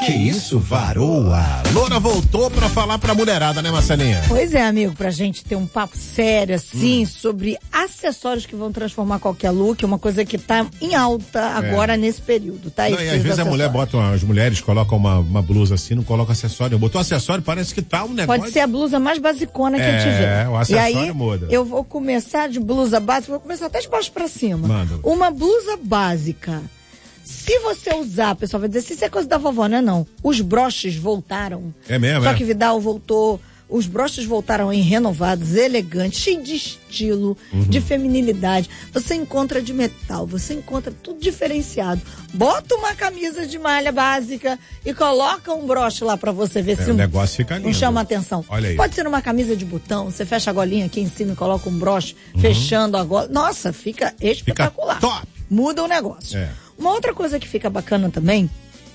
Que isso, varoa? Loura voltou pra falar pra mulherada, né, Marcelinha? Pois é, amigo, pra gente ter um papo sério, assim, sobre acessórios que vão transformar qualquer look, uma coisa que tá em alta agora nesse período, tá? Não, e às vezes a mulher as mulheres colocam uma blusa assim, não colocam acessório. Botou acessório, parece que tá um negócio. Pode ser a blusa mais basicona que tiver. O acessório e aí, muda. Eu vou começar de blusa básica, vou começar até de baixo pra cima. Manda. Uma blusa básica. Se você usar, pessoal vai dizer, se isso é coisa da vovó, não é não. Os broches voltaram. É mesmo, Só que Vidal voltou, os broches voltaram em renovados, elegantes, cheio de estilo, de feminilidade. Você encontra de metal, você encontra tudo diferenciado. Bota uma camisa de malha básica e coloca um broche lá pra você ver se o negócio fica lindo. Não chama atenção. Olha aí. Pode ser uma camisa de botão, você fecha a golinha aqui em cima e coloca um broche, fechando a gola. Nossa, fica espetacular. Fica top. Muda o negócio. Uma outra coisa que fica bacana também,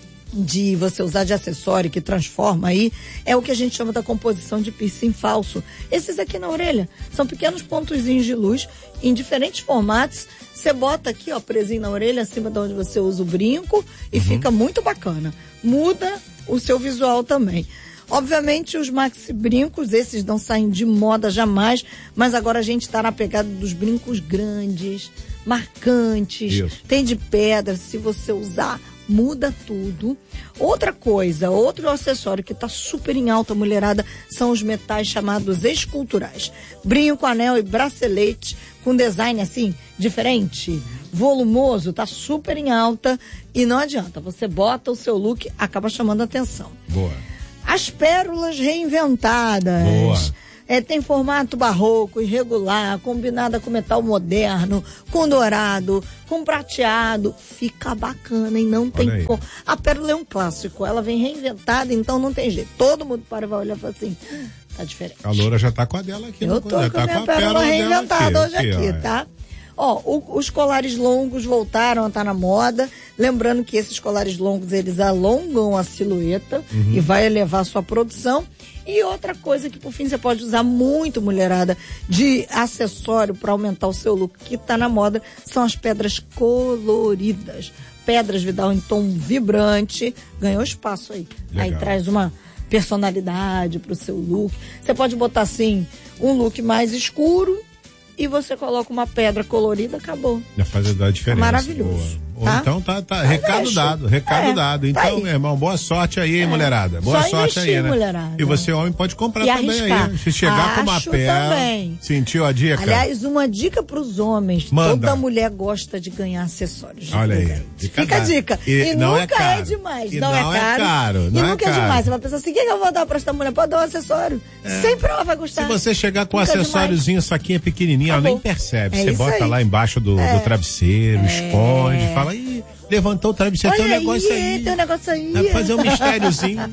de você usar de acessório que transforma aí, é o que a gente chama da composição de piercing falso. Esses aqui na orelha são pequenos pontozinhos de luz em diferentes formatos. Você bota aqui, ó, presinho na orelha, acima de onde você usa o brinco e fica muito bacana. Muda o seu visual também. Obviamente os maxi brincos, esses não saem de moda jamais, mas agora a gente tá na pegada dos brincos grandes, marcantes, tem de pedra, se você usar, muda tudo. Outra coisa, outro acessório que tá super em alta, mulherada, são os metais chamados esculturais. Brinco, anel e bracelete com design assim, diferente, volumoso, tá super em alta e não adianta, você bota o seu look, acaba chamando a atenção. Boa. As pérolas reinventadas. Boa. Tem formato barroco, irregular, combinada com metal moderno, com dourado, com prateado. Fica bacana e não tem como. A pérola é um clássico, ela vem reinventada, então não tem jeito. Todo mundo para e vai olhar e fala assim, tá diferente. A Loura já tá com a dela aqui. Eu tô com a minha pérola reinventada hoje aqui, tá? Ó, os colares longos voltaram a estar na moda. Lembrando que esses colares longos, eles alongam a silhueta e vai elevar a sua produção. E outra coisa que, por fim, você pode usar muito, mulherada, de acessório para aumentar o seu look, que tá na moda, são as pedras coloridas. Pedras, Vidal, em tom vibrante. Ganhou espaço aí. Legal. Aí traz uma personalidade pro seu look. Você pode botar, assim, um look mais escuro e você coloca uma pedra colorida, acabou. Já faz a diferença. Maravilhoso. Tá? Então tá recado dado. Então, meu irmão, boa sorte aí, mulherada. Boa sorte aí, né? Mulherada. E você, homem, pode comprar e também arriscar. Aí. Se chegar com uma pedra. Também. Sentiu a dica? Aliás, uma dica pros homens. Manda. Toda mulher gosta de ganhar acessórios. Olha aí. Fica a dica. E nunca é demais. Não é caro. E nunca é demais. Você vai pensar assim, o que eu vou dar pra esta mulher? Pode dar um acessório. Sempre ela vai gostar. Se você chegar com um acessóriozinho, saquinho pequenininho, ela nem percebe. Você bota lá embaixo do travesseiro, esconde, fala, ih, levantou o travesseiro, tem um negócio aí. Tem um negócio aí. Dá pra fazer um mistériozinho.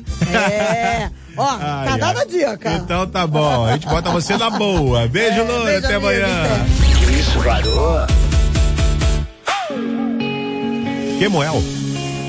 Ó, tá dando a dica. Então tá bom, a gente bota você na boa. Beijo, Loura, até amanhã. Isso, varou. Quemuel.